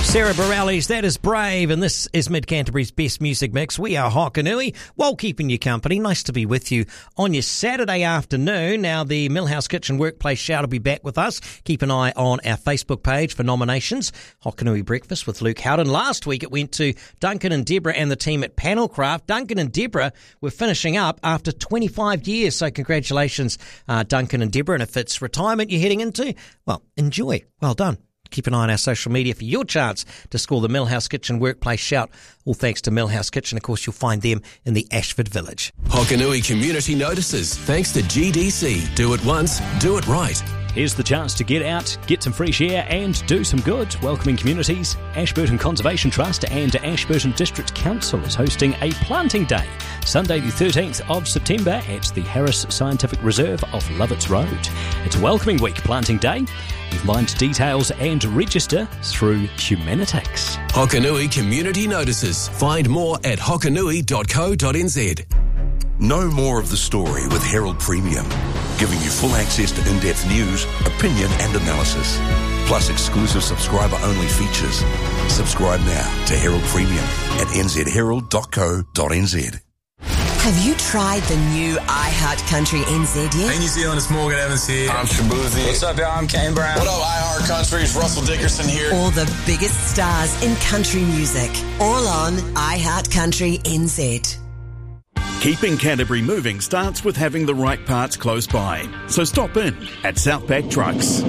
Sarah Bareilles, that is Brave, and this is Mid-Canterbury's best music mix. We are Hokanui, while keeping you company. Nice to be with you on your Saturday afternoon. Now, the Millhouse Kitchen Workplace Shout will be back with us. Keep an eye on our Facebook page for nominations. Hokanui Breakfast with Luke Howden. Last week it went to Duncan and Deborah and the team at Panelcraft. Duncan and Deborah were finishing up after 25 years, so congratulations, Duncan and Deborah. And if it's retirement you're heading into, well, enjoy. Well done. Keep an eye on our social media for your chance to score the Millhouse Kitchen Workplace Shout. All thanks to Millhouse Kitchen. Of course, you'll find them in the Ashford Village. Hokanui Community Notices. Thanks to GDC. Do it once, do it right. Here's the chance to get out, get some fresh air and do some good. Welcoming Communities, Ashburton Conservation Trust and Ashburton District Council is hosting a planting day, Sunday the 13th of September at the Harris Scientific Reserve off Lovitz Road. It's Welcoming Week Planting Day. You can find details and register through Humanitix. Hokanui Community Notices. Find more at hokanui.co.nz. Know more of the story with Herald Premium, giving you full access to in-depth news, opinion and analysis, plus exclusive subscriber-only features. Subscribe now to Herald Premium at nzherald.co.nz. Have you tried the new iHeart Country NZ yet? Hey New Zealand, it's Morgan Evans here. I'm Shabuzi. What's up, y'all? I'm Kane Brown. What up, iHeart Country? It's Russell Dickerson here. All the biggest stars in country music, all on iHeart Country NZ. Keeping Canterbury moving starts with having the right parts close by. So stop in at Southpack Trucks.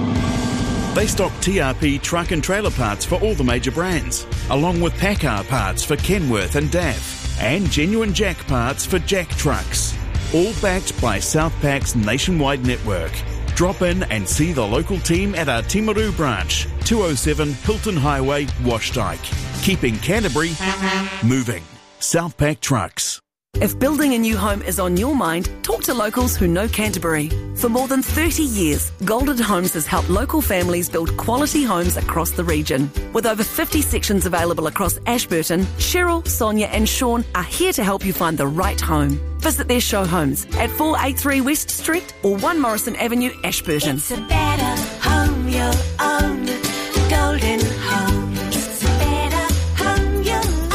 They stock TRP truck and trailer parts for all the major brands, along with PACCAR parts for Kenworth and DAF, and genuine Jack parts for Jack trucks. All backed by Southpack's nationwide network. Drop in and see the local team at our Timaru branch, 207 Hilton Highway, Washdyke. Keeping Canterbury moving. Southpack Trucks. If building a new home is on your mind, talk to locals who know Canterbury. For more than 30 years, Golden Homes has helped local families build quality homes across the region. With over 50 sections available across Ashburton, Cheryl, Sonia and Sean are here to help you find the right home. Visit their show homes at 483 West Street or 1 Morrison Avenue, Ashburton. It's a better home you'll own. Golden Homes. It's a better home you'll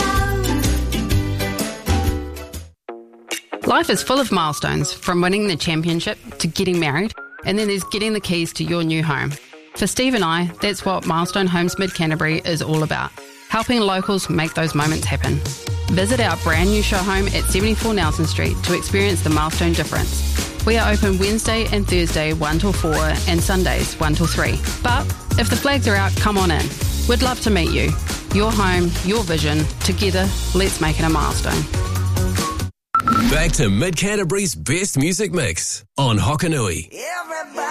own. Life is full of milestones, from winning the championship to getting married, and then there's getting the keys to your new home. For Steve and I, that's what Milestone Homes Mid-Canterbury is all about, helping locals make those moments happen. Visit our brand new show home at 74 Nelson Street to experience the Milestone difference. We are open Wednesday and Thursday 1 till 4 and Sundays 1 till 3. But if the flags are out, come on in. We'd love to meet you. Your home, your vision. Together, let's make it a milestone. Back to Mid-Canterbury's best music mix on Hokanui.